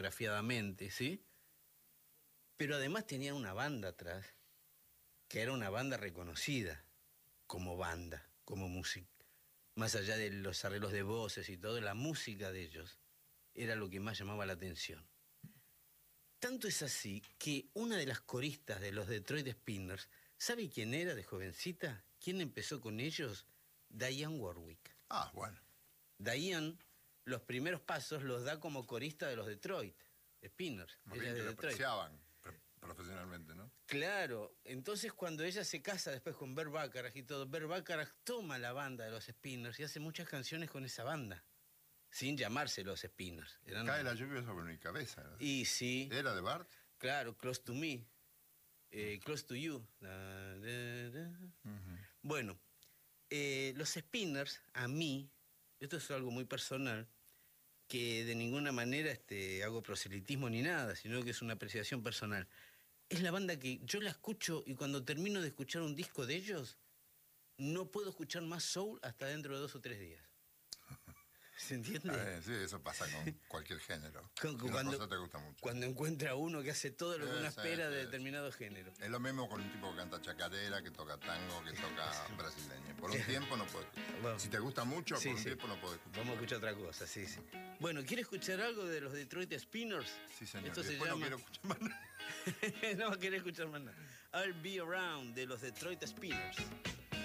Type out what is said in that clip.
coreografiadamente, ¿sí? Pero además tenían una banda atrás, que era una banda reconocida como banda, como música. Más allá de los arreglos de voces y todo, la música de ellos era lo que más llamaba la atención. Tanto es así que una de las coristas de los Detroit Spinners, ¿sabe quién era de jovencita? ¿Quién empezó con ellos? Dionne Warwick. Ah, bueno. Dionne, los primeros pasos los da como corista de los Detroit Spinners. Más Ella bien es que de lo Detroit. apreciaban profesionalmente, ¿no? Claro, entonces cuando ella se casa después con Bert Bacharach y todo, Bert Bacharach toma la banda de los Spinners y hace muchas canciones con esa banda, sin llamarse los Spinners. Cae la lluvia sobre mi cabeza. Y sí. ¿Era de Bart? Claro, Close to Me, Close to You. Bueno, los Spinners, a mí, esto es algo muy personal, que de ninguna manera hago proselitismo ni nada, sino que es una apreciación personal. Es la banda que yo la escucho y cuando termino de escuchar un disco de ellos, no puedo escuchar más soul hasta dentro de 2 o 3 días. ¿Se entiende? Sí, eso pasa con cualquier género. Una cosa te gusta mucho. Cuando encuentra uno que hace todo lo que uno espera de determinado género. Es lo mismo con un tipo que canta chacarera, que toca tango, que toca brasileño. Por un tiempo no puedo escuchar. Bueno, si te gusta mucho, por un tiempo no puedo escuchar. Vamos a escuchar otra cosa, sí. Bueno, ¿quiere escuchar algo de los Detroit Spinners? Sí, señor. Esto se llama... no quiero escuchar más nada. No quiere escuchar más nada. I'll Be Around de los Detroit Spinners.